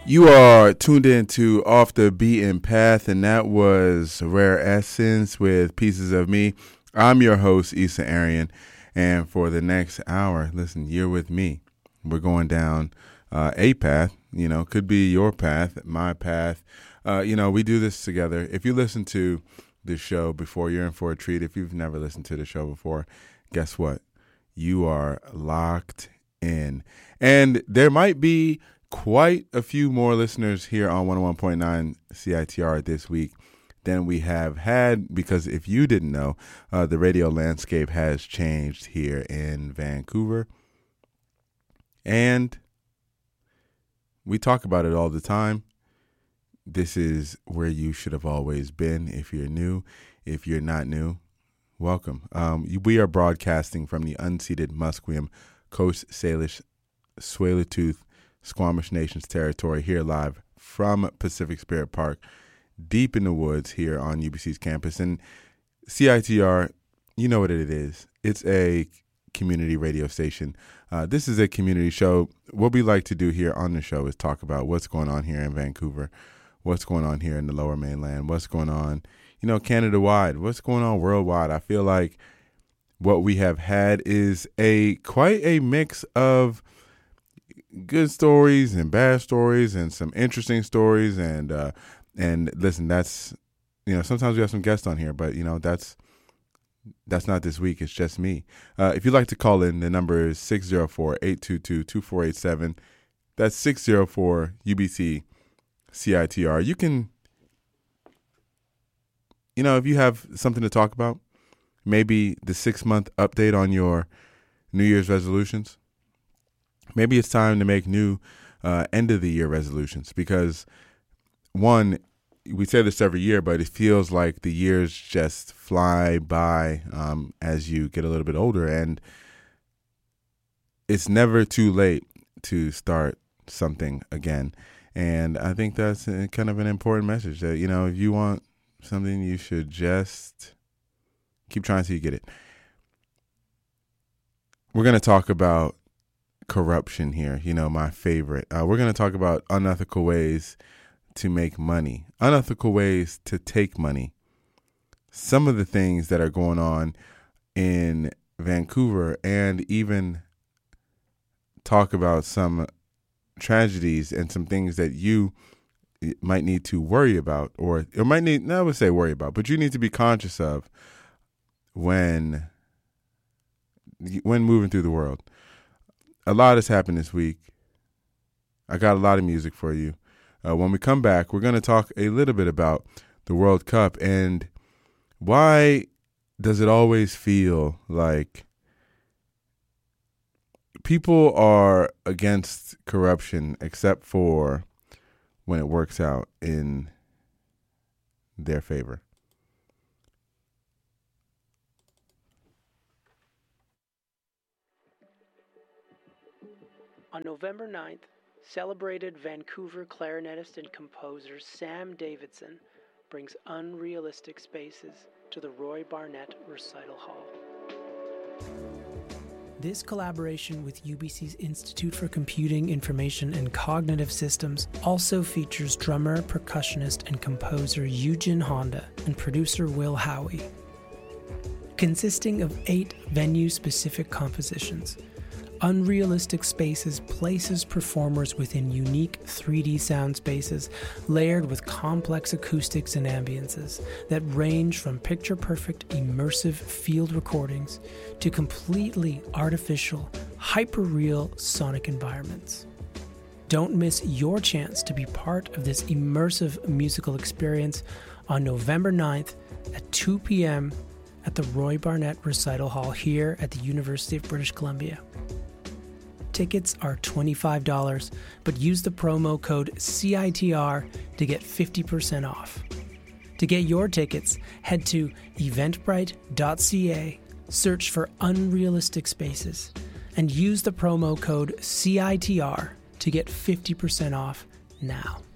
You are tuned in to Off the Beaten Path, and that was Rare Essence with Pieces of Me. I'm your host, Issa Arian, and for the next hour, listen, you're with me. We're going down a path, could be your path, my path. We do this together. If you listen to the show before, you're in for a treat. If you've never listened to the show before, guess what? You are locked in. And there might be quite a few more listeners here on 101.9 CITR this week than we have had, because if you didn't know, the radio landscape has changed here in Vancouver. And we talk about it all the time. This is where you should have always been. If you're new, if you're not new, welcome. We are broadcasting from the unceded Musqueam, Coast Salish, Tsleil-Waututh, Squamish Nations territory, here live from Pacific Spirit Park, deep in the woods here on UBC's campus. And CITR, you know what it is. It's a community radio station. This is a community show. What we like to do here on the show is talk about what's going on here in Vancouver, what's going on here in the Lower Mainland, what's going on, Canada-wide, what's going on worldwide. I feel like what we have had is quite a mix of good stories and bad stories and some interesting stories. And listen, that's, sometimes we have some guests on here, but that's not this week. It's just me. If you'd like to call in, the number is 604-822-2487. That's 604 UBC CITR. You can, if you have something to talk about, maybe the 6-month update on your New Year's resolutions. Maybe it's time to make new end of the year resolutions, because one, we say this every year, but it feels like the years just fly by as you get a little bit older, and it's never too late to start something again. And I think that's kind of an important message that, if you want something, you should just keep trying till you get it. We're going to talk about corruption here, my favorite. We're going to talk about unethical ways to make money, unethical ways to take money. Some of the things that are going on in Vancouver, and even talk about some tragedies and some things that you might need to worry about, or might need, I would say worry about, but you need to be conscious of when moving through the world. A lot has happened this week. I got a lot of music for you. When we come back, we're going to talk a little bit about the World Cup and why does it always feel like people are against corruption except for when it works out in their favor. On November 9th, celebrated Vancouver clarinetist and composer Sam Davidson brings Unrealistic Spaces to the Roy Barnett Recital Hall. This collaboration with UBC's Institute for Computing, Information and Cognitive Systems also features drummer, percussionist, and composer Yujin Honda and producer Will Howie. Consisting of 8 venue-specific compositions, Unrealistic Spaces places performers within unique 3D sound spaces layered with complex acoustics and ambiences that range from picture-perfect immersive field recordings to completely artificial, hyper-real sonic environments. Don't miss your chance to be part of this immersive musical experience on November 9th at 2 p.m. at the Roy Barnett Recital Hall here at the University of British Columbia. Tickets are $25, but use the promo code CITR to get 50% off. To get your tickets, head to eventbrite.ca, search for Unrealistic Spaces, and use the promo code CITR to get 50% off now.